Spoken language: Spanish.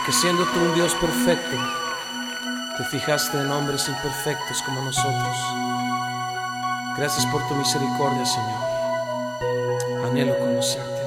que siendo tú un Dios perfecto, te fijaste en hombres imperfectos como nosotros. Gracias por tu misericordia, Señor. Anhelo conocerte.